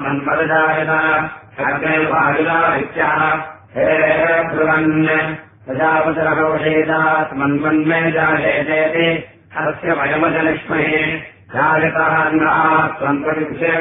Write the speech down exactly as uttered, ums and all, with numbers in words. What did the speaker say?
मन्मदजायत अग्ने वायुना इत्याह हे ब्रुवन् प्रजापतिरघोषेतात् मन्मन्मे जायेतेति अस्य वयमजनिष्महे जायतः अन्नात् त्वम् प्रतिक्षे